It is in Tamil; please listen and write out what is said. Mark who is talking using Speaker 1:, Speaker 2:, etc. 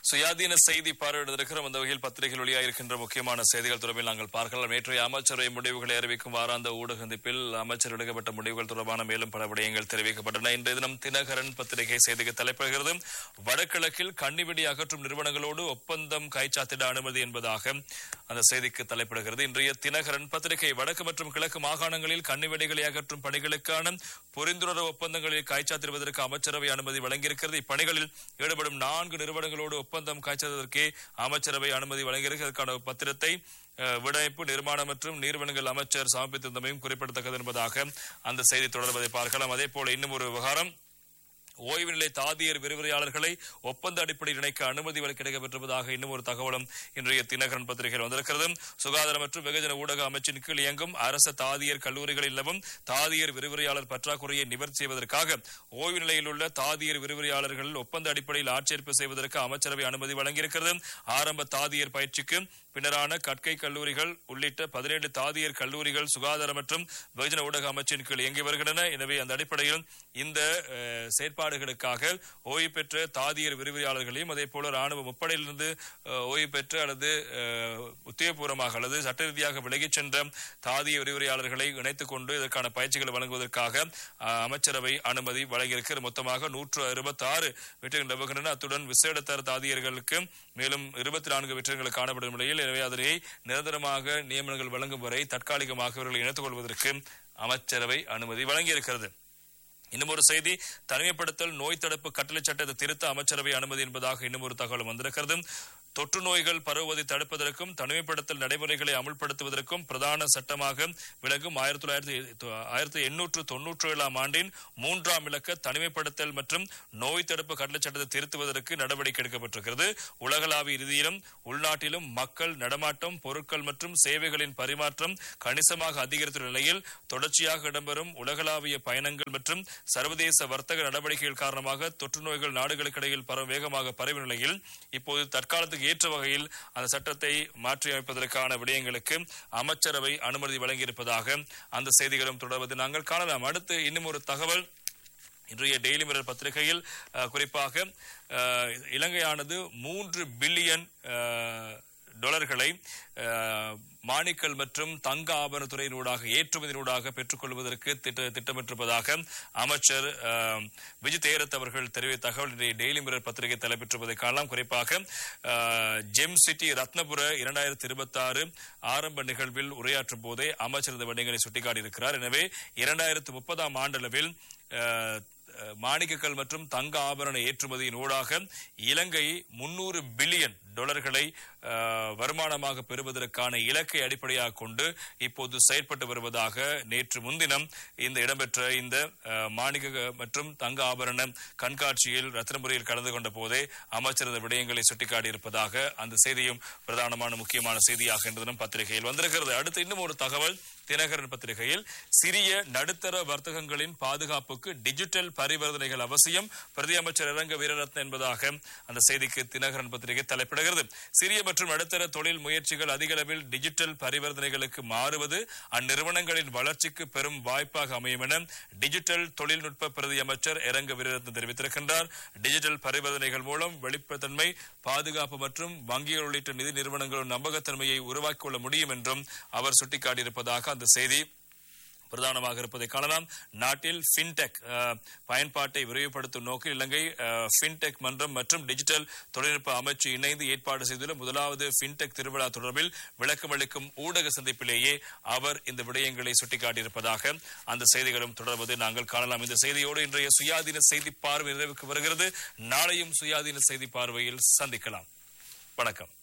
Speaker 1: சுயாதீன செய்தி பார்வையிடுவதற்கு அந்த வகையில் பத்திரிகையில் வெளியாகிருக்கின்ற முக்கியமான செய்திகள் தொடர்பில் நாங்கள் பார்க்கலாம். நேற்றைய அமைச்சரவை முடிவுகளை அறிவிக்கும் வாராந்த ஊடக சந்திப்பில் அமைச்சர் எடுக்கப்பட்ட முடிவுகள் தொடர்பான மேலும் பல விடயங்கள் தெரிவிக்கப்பட்டன. இன்றைய தினம் தினகரன் பத்திரிகை செய்திக்கு தலைப்படுகிறது. வடகிழக்கில் கண்ணிவெடி அகற்றும் நிறுவனங்களோடு ஒப்பந்தம் கைச்சாத்திட அனுமதி என்பதாக அந்த செய்திக்கு தலைப்படுகிறது. இன்றைய தினகரன் பத்திரிகை வடக்கு மற்றும் கிழக்கு மாகாணங்களில் கண்ணிவெடிகளை அகற்றும் பணிகளுக்கான புரிந்துணர்வு ஒப்பந்தங்களில் கைச்சாத்திடுவதற்கு அமைச்சரவை அனுமதி வழங்கியிருக்கிறது. இப்பணிகளில் ஈடுபடும் 4 நிறுவனங்களோடு ஒப்பந்தம் காய்ச்சதற்கே அமைச்சரவை அனுமதி வழங்கியிருக்கிறது. அதற்கான பத்திரத்தை விடைப்பு நிர்மாணம் மற்றும் நீர்வளங்கள் அமைச்சர் சமர்ப்பித்திருந்தமையும் குறிப்பிடத்தக்கது என்பதாக அந்த செய்தி தொடர்வதை பார்க்கலாம். அதே போல இன்னும் ஒரு விவகாரம், ஓய்வு நிலை தாதியர் விரிவுரையாளர்களை ஒப்பந்த அடிப்படையில் இணைக்க அனுமதி கிடைக்கப்பட்டிருப்பதாக இன்னும் ஒரு தகவலும் இன்றைய தினகரன் பத்திரிகையில் வந்திருக்கிறது. சுகாதார மற்றும் வெகுஜன ஊடக அமைச்சின் கீழ் இயங்கும் அரசு தாதியர் கல்லூரிகளில் நிலவும் தாதியர் விரிவுரையாளர் பற்றாக்குறையை நிவர்த்தி செய்வதற்காக ஓய்வு நிலையில் உள்ள தாதியர் விரிவுரையாளர்கள் ஒப்பந்த அடிப்படையில் ஆட்சேர்ப்பு செய்வதற்கு அமைச்சரவை அனுமதி வழங்கியிருக்கிறது. ஆரம்ப தாதியர் பயிற்சிக்கு பின்னரான கற்கை கல்லூரிகள் உள்ளிட்ட 17 தாதியர் கல்லூரிகள் சுகாதார மற்றும் வெகுஜன ஊடக அமைச்சின் கீழ் இயங்கி வருகின்றன. எனவே அந்த அடிப்படையில் இந்த செயற்பாடுகளுக்காக ஓய்வு பெற்ற தாதியர் விரிவுரையாளர்களையும் அதே போல ராணுவ முப்படையிலிருந்து ஓய்வு பெற்ற அல்லது உத்தியோகபூர்வமாக அல்லது சட்ட ரீதியாக விலகிச் சென்ற தாதிய விரிவுரையாளர்களை இணைத்துக் கொண்டு இதற்கான பயிற்சிகளை வழங்குவதற்காக அமைச்சரவை அனுமதி வழங்கியிருக்கிறது. மொத்தமாக 166 வெற்றிகள் நிலவுகின்றன. அத்துடன் விசேடத்தர தாதியர்களுக்கு மேலும் 24 வெற்றிகள் காணப்படும் நிலையில், எனவே அதனை நிரந்தரமாக நியமனங்கள் வழங்கும் வரை தற்காலிகமாக இவர்களை இணைத்துக் கொள்வதற்கு அமைச்சரவை அனுமதி வழங்கியிருக்கிறது. இன்னும் ஒரு செய்தி, தனிமைப்படுத்தல் நோய் தடுப்பு கட்டளை சட்டத்தை திருத்த அமைச்சரவை அனுமதி என்பதாக இன்னும் ஒரு தகவல் வந்திருக்கிறது. தொற்று நோய்கள் பரவுவதை தடுப்பதற்கும் தனிமைப்படுத்தல் நடைமுறைகளை அமுல்படுத்துவதற்கும் பிரதான சட்டமாக விளங்கும் 1897 ஆண்டின் 3ஆம் இலக்க தனிமைப்படுத்தல் மற்றும் நோய் தடுப்பு கட்டளை சட்டத்தை திருத்துவதற்கு நடவடிக்கை எடுக்கப்பட்டிருக்கிறது. உலகளாவிய ரீதியிலும் உள்நாட்டிலும் மக்கள் நடமாட்டம், பொருட்கள் மற்றும் சேவைகளின் பரிமாற்றம் கணிசமாக அதிகரித்துள்ள நிலையில் தொடர்ச்சியாக இடம்பெறும் உலகளாவிய பயணங்கள் மற்றும் சர்வதேச வர்த்தக நடவடிக்கைகள் காரணமாக தொற்று நோய்கள் நாடுகளுக்கிடையில் வேகமாக பரவிய நிலையில் இப்போது தற்காலத்துக்கு ஏற்ற வகையில் அந்த சட்டத்தை மாற்றியமைப்பதற்கான விடயங்களுக்கு அமைச்சரவை அனுமதி வழங்கியிருப்பதாக அந்த செய்திகளும் தொடர்வதை நாங்கள் காணலாம். அடுத்து இன்னும் ஒரு தகவல், இன்றைய டெய்லி மிரர் பத்திரிகையில் குறிப்பாக இலங்கையானது $3 பில்லியன் மாணிக்கல் மற்றும் தங்க ஆபரணத்துறையினூடாக ஏற்றுமதியினூடாக பெற்றுக் கொள்வதற்கு திட்டமிட்டிருப்பதாக அமைச்சர் விஜய் தேரத் அவர்கள் தெரிவித்த தகவல் இன்றைய டெய்லி மிரர் பத்திரிகை தலைப்பெற்றிருப்பதை காணலாம். குறிப்பாக ஜெம் சிட்டி ரத்னபுர 2026 ஆரம்ப நிகழ்வில் உரையாற்றும் போதே அமைச்சர் இந்த விடயங்களை சுட்டிக்காட்டியிருக்கிறார். எனவே 2030ஆம் ஆண்டளவில் மாணிக்கக்கல் மற்றும் தங்க ஆபரண ஏற்றுமதியின் ஊடாக இலங்கை $300 பில்லியன் வருமானமாக பெறுவதற்கான இலக்கை அடிப்படையாக கொண்டு இப்போது செயற்பட்டு வருவதாக நேற்று முன்தினம் இந்த இடம்பெற்ற இந்த மாணிக்க மற்றும் தங்க ஆபரண கண்காட்சியில் ரத்னபுரியில் கலந்து கொண்ட போதே அமைச்சர் இந்த விடயங்களை சுட்டிக்காட்டியிருப்பதாக அந்த செய்தியும் பிரதானமான முக்கியமான செய்தியாக இன்று தினம் பத்திரிகையில் வந்திருக்கிறது. அடுத்து இன்னும் ஒரு தகவல், தினகரன் பத்திரிகையில் சிறிய நடுத்தர வர்த்தகங்களின் பாதுகாப்புக்கு டிஜிட்டல் பரிவர்த்தனைகள் அவசியம், பிரதி அமைச்சர் இரங்க வீரரத்ன என்பதாக அந்த செய்திக்கு தினகரன் பத்திரிகை தலைப்பிடுகிறது. சிறிய மற்றும் நடுத்தர தொழில் முயற்சிகள் அதிக அளவில் டிஜிட்டல் பரிவர்த்தனைகளுக்கு மாறுவது அந்நிறுவனங்களின் வளர்ச்சிக்கு பெரும் வாய்ப்பாக அமையும் என டிஜிட்டல் தொழில்நுட்ப பிரதி அமைச்சர் இரங்க வீரரத்ன தெரிவித்திருக்கின்றார். டிஜிட்டல் பரிவர்த்தனைகள் மூலம் வெளிப்படைத்தன்மை, பாதுகாப்பு மற்றும் வங்கிகள் உள்ளிட்ட நிதி நிறுவனங்களின் நம்பகத்தன்மையை உருவாக்கிக் கொள்ள முடியும் என்றும் அவர் சுட்டிக்காட்டியிருப்பதாக அந்த செய்தி பிரதானமாக இருப்பதை காணலாம். நாட்டில் பின்டெக் பயன்பாட்டை விரிவுபடுத்தும் நோக்கில் இலங்கை பின்டெக் மன்றம் மற்றும் டிஜிட்டல் தொழில்நுட்ப அமைச்சு இணைந்து ஏற்பாடு செய்துள்ள முதலாவது பின்டெக் திருவிழா தொடர்பில் விளக்கமளிக்கும் ஊடக சந்திப்பிலேயே அவர் இந்த விடயங்களை சுட்டிக்காட்டியிருப்பதாக அந்த செய்திகளும் தொடர்வதை நாங்கள் காணலாம். இந்த செய்தியோடு இன்றைய சுயாதீன செய்தி பார்வை நிறைவுக்கு வருகிறது. நாளையும் சுயாதீன செய்தி பார்வையில் சந்திக்கலாம். வணக்கம்.